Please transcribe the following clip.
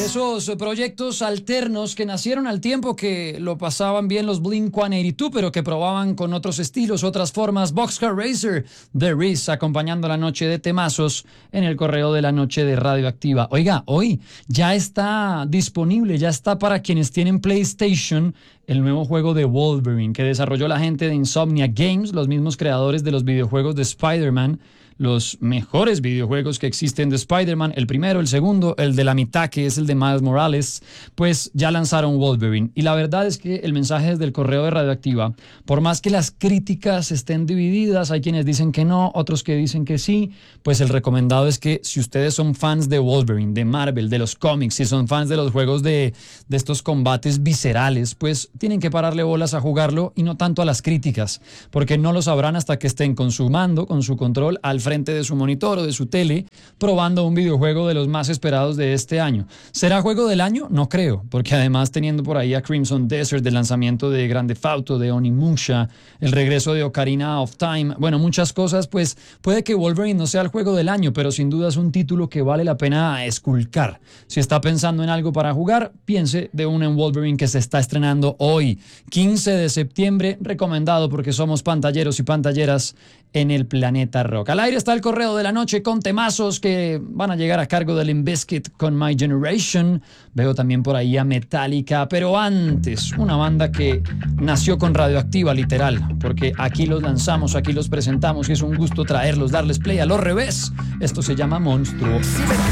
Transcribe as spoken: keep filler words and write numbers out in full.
esos proyectos alternos que nacieron al tiempo que lo pasaban bien los Blink ciento ochenta y dos, pero que probaban con otros estilos, otras formas. Boxcar Racer, The Riz, acompañando la noche de temazos en el correo de la noche de Radioactiva. Oiga, hoy ya está disponible, ya está para quienes tienen PlayStation, el nuevo juego de Wolverine que desarrolló la gente de Insomniac Games, los mismos creadores de los videojuegos de Spider-Man, los mejores videojuegos que existen de Spider-Man, el primero, el segundo, el de la mitad, que es el de Miles Morales, pues ya lanzaron Wolverine. Y la verdad es que el mensaje desde el correo de Radioactiva, por más que las críticas estén divididas, hay quienes dicen que no, otros que dicen que sí, pues el recomendado es que si ustedes son fans de Wolverine, de Marvel, de los cómics, si son fans de los juegos de, de estos combates viscerales, pues tienen que pararle bolas a jugarlo y no tanto a las críticas, porque no lo sabrán hasta que estén con su mando, con su control, al frente de su monitor o de su tele, probando un videojuego de los más esperados de este año. ¿Será juego del año? No creo, porque además teniendo por ahí a Crimson Desert, del lanzamiento de Grand Theft Auto, de Onimusha, el regreso de Ocarina of Time, bueno, muchas cosas, pues puede que Wolverine no sea el juego del año, pero sin duda es un título que vale la pena esculcar. Si está pensando en algo para jugar, piense de una en Wolverine que se está estrenando hoy, quince de septiembre, recomendado porque somos pantalleros y pantalleras en el planeta rock. Al aire está el correo de la noche con temazos que van a llegar a cargo de Limp Bizkit con My Generation. Veo también por ahí a Metallica, pero antes, una banda que nació con Radioactiva, literal, porque aquí los lanzamos, aquí los presentamos y es un gusto traerlos, darles play a lo revés. Esto se llama Monstruo.